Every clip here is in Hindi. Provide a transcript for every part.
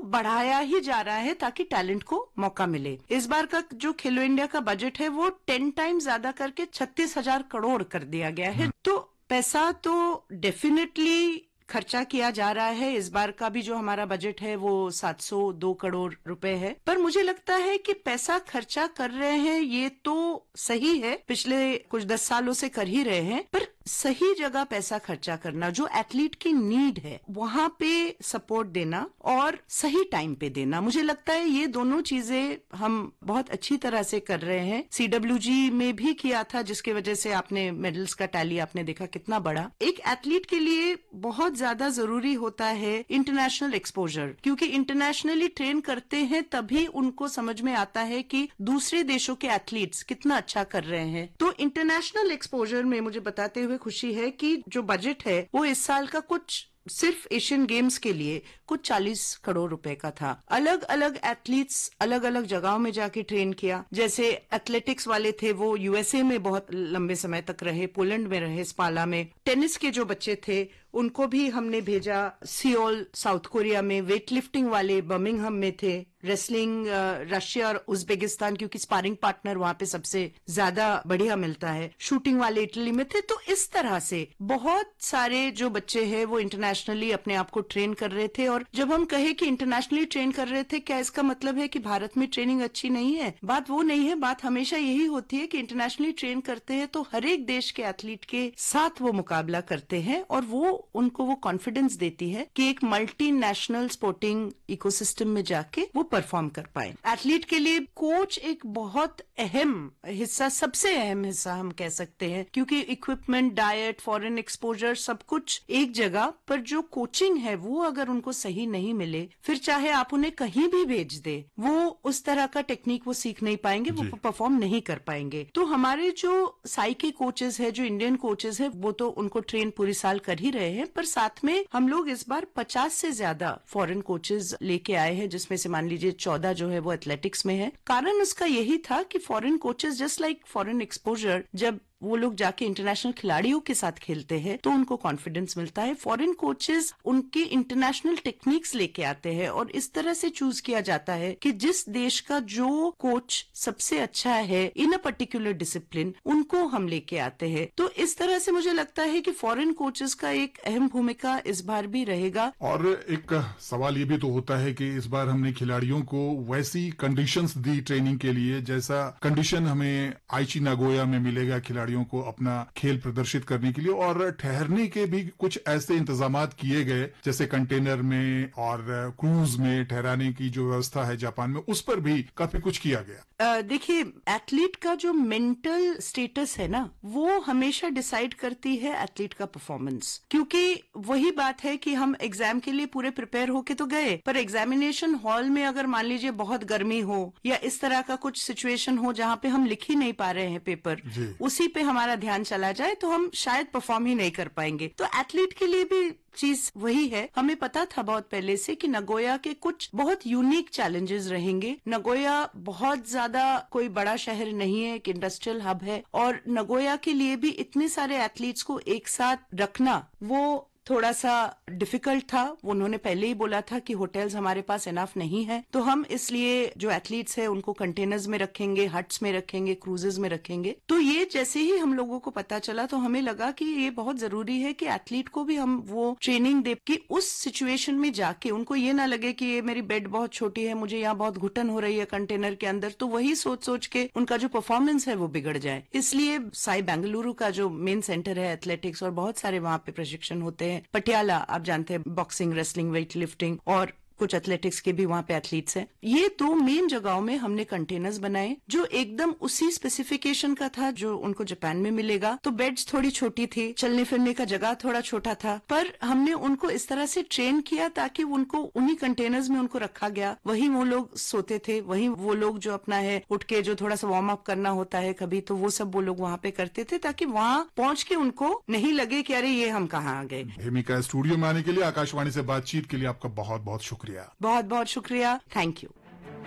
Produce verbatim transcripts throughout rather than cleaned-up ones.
बढ़ाया ही जा रहा है ताकि टैलेंट को मौका मिले। इस बार का जो खेलो इंडिया का बजट है वो टेन टाइम ज्यादा करके छत्तीस हजार करोड़ कर दिया गया है। तो पैसा तो डेफिनेटली खर्चा किया जा रहा है। इस बार का भी जो हमारा बजट है वो सात सौ दो करोड़ रुपए है। पर मुझे लगता है कि पैसा खर्चा कर रहे हैं ये तो सही है, पिछले कुछ दस सालों से कर ही रहे हैं, पर सही जगह पैसा खर्चा करना, जो एथलीट की नीड है वहां पे सपोर्ट देना और सही टाइम पे देना, मुझे लगता है ये दोनों चीजें हम बहुत अच्छी तरह से कर रहे हैं। सीडब्ल्यूजी में भी किया था, जिसकी वजह से आपने मेडल्स का टैली आपने देखा कितना बड़ा। एक एथलीट के लिए बहुत ज्यादा जरूरी होता है इंटरनेशनल एक्सपोजर, क्योंकि इंटरनेशनली ट्रेन करते हैं तभी उनको समझ में आता है कि दूसरे देशों के एथलीट्स कितना अच्छा कर रहे हैं। तो इंटरनेशनल एक्सपोजर में मुझे बताते हुए खुशी है कि जो बजट है वो इस साल का कुछ सिर्फ एशियन गेम्स के लिए कुछ चालीस करोड़ रुपए का था। अलग अलग एथलीट्स अलग अलग जगहों में जाके ट्रेन किया। जैसे एथलेटिक्स वाले थे वो यूएसए में बहुत लंबे समय तक रहे, पोलैंड में रहे, स्पाला में। टेनिस के जो बच्चे थे उनको भी हमने भेजा सियोल साउथ कोरिया में। वेट लिफ्टिंग वाले बर्मिंघम में थे। रेसलिंग रशिया और उज्बेकिस्तान, क्योंकि स्पारिंग पार्टनर वहां पे सबसे ज्यादा बढ़िया मिलता है। शूटिंग वाले इटली में थे। तो इस तरह से बहुत सारे जो बच्चे हैं वो इंटरनेशनली अपने आप को ट्रेन कर रहे थे। और जब हम कहे कि इंटरनेशनली ट्रेन कर रहे थे, क्या इसका मतलब है कि भारत में ट्रेनिंग अच्छी नहीं है? बात वो नहीं है। बात हमेशा यही होती है कि इंटरनेशनली ट्रेन करते हैं तो हर एक देश के एथलीट के साथ वो मुकाबला करते हैं और वो उनको वो कॉन्फिडेंस देती है कि एक मल्टी नेशनल स्पोर्टिंग इकोसिस्टम में जाके वो परफॉर्म कर पाए। एथलीट के लिए कोच एक बहुत अहम हिस्सा, सबसे अहम हिस्सा हम कह सकते हैं, क्योंकि इक्विपमेंट, डाइट, फॉरेन एक्सपोजर सब कुछ एक जगह, पर जो कोचिंग है वो अगर उनको सही नहीं मिले, फिर चाहे आप उन्हें कहीं भी भेज दे, वो उस तरह का टेक्निक वो सीख नहीं पाएंगे, वो परफॉर्म नहीं कर पाएंगे। तो हमारे जो साई के कोचेस है, जो इंडियन कोचेस है, वो तो उनको ट्रेन पूरी साल कर ही रहे हैं, पर साथ में हम लोग इस बार पचास से ज्यादा फॉरेन कोचेस लेके आए हैं, जिसमें से मान लीजिए चौदह जो है वो एथलेटिक्स में है। कारण उसका यही था कि foreign coaches just like foreign exposure, जब वो लोग जाके इंटरनेशनल खिलाड़ियों के साथ खेलते हैं तो उनको कॉन्फिडेंस मिलता है। फॉरेन कोचेस उनके इंटरनेशनल टेक्निक्स लेके आते हैं और इस तरह से चूज किया जाता है कि जिस देश का जो कोच सबसे अच्छा है इन अ पर्टिकुलर डिसिप्लिन, उनको हम लेके आते हैं। तो इस तरह से मुझे लगता है कि फॉरेन कोचेस का एक अहम भूमिका इस बार भी रहेगा। और एक सवाल ये भी तो होता है कि इस बार हमने खिलाड़ियों को वैसी कंडीशंस दी ट्रेनिंग के लिए जैसा कंडीशन हमें आईची नागोया में मिलेगा खिलाड़ी को अपना खेल प्रदर्शित करने के लिए, और ठहरने के भी कुछ ऐसे इंतजामात किए गए जैसे कंटेनर में और क्रूज में ठहराने की जो व्यवस्था है जापान में, उस पर भी काफी कुछ किया गया। देखिए, एथलीट का जो मेंटल स्टेटस है ना, वो हमेशा डिसाइड करती है एथलीट का परफॉर्मेंस, क्योंकि वही बात है कि हम एग्जाम के लिए पूरे प्रिपेयर होके तो गए, पर एग्जामिनेशन हॉल में अगर मान लीजिए बहुत गर्मी हो या इस तरह का कुछ सिचुएशन हो जहां पे हम लिख ही नहीं पा रहे हैं पेपर, उसी पे हमारा ध्यान चला जाए तो हम शायद परफॉर्म ही नहीं कर पाएंगे। तो एथलीट के लिए भी चीज वही है। हमें पता था बहुत पहले से कि नगोया के कुछ बहुत यूनिक चैलेंजेस रहेंगे। नगोया बहुत ज्यादा कोई बड़ा शहर नहीं है, एक इंडस्ट्रियल हब है, और नगोया के लिए भी इतने सारे एथलीट्स को एक साथ रखना वो थोड़ा सा डिफिकल्ट था। उन्होंने पहले ही बोला था कि होटल्स हमारे पास इनफ नहीं है, तो हम इसलिए जो एथलीट्स है उनको कंटेनर्स में रखेंगे, हट्स में रखेंगे, क्रूजेस में रखेंगे। तो ये जैसे ही हम लोगों को पता चला तो हमें लगा कि ये बहुत जरूरी है कि एथलीट को भी हम वो ट्रेनिंग दे कि उस सिचुएशन में जाके उनको ये ना लगे कि ये मेरी बेड बहुत छोटी है, मुझे यहाँ बहुत घुटन हो रही है कंटेनर के अंदर, तो वही सोच सोच के उनका जो परफॉर्मेंस है वो बिगड़ जाए। इसलिए साई बेंगलुरु का जो मेन सेंटर है एथलेटिक्स, और बहुत सारे वहां पे प्रशिक्षण होते हैं। पटियाला आप जानते हैं, बॉक्सिंग, रेसलिंग, वेट लिफ्टिंग और कुछ एथलेटिक्स के भी वहां पे एथलीट्स हैं। ये दो मेन जगहों में हमने कंटेनर्स बनाए जो एकदम उसी स्पेसिफिकेशन का था जो उनको जापान में मिलेगा। तो बेड्स थोड़ी छोटी थी, चलने फिरने का जगह थोड़ा छोटा था, पर हमने उनको इस तरह से ट्रेन किया ताकि उनको उन्हीं कंटेनर्स में उनको रखा गया। वही वो लोग सोते थे, वही वो लोग जो अपना है उठ के जो थोड़ा सा वार्म अप करना होता है कभी, तो वो सब वो लोग वहां पे करते थे ताकि वहां पहुंच के उनको नहीं लगे कि अरे ये हम कहाँ आ गए। भूमिका स्टूडियो में आने के लिए, आकाशवाणी से बातचीत के लिए आपका बहुत बहुत शुक्रिया। बहुत बहुत शुक्रिया, थैंक यू।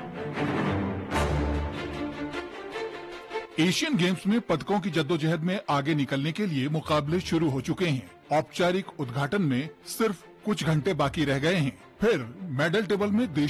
एशियन गेम्स में पदकों की जद्दोजहद में आगे निकलने के लिए मुकाबले शुरू हो चुके हैं। औपचारिक उद्घाटन में सिर्फ कुछ घंटे बाकी रह गए हैं। फिर मेडल टेबल में देश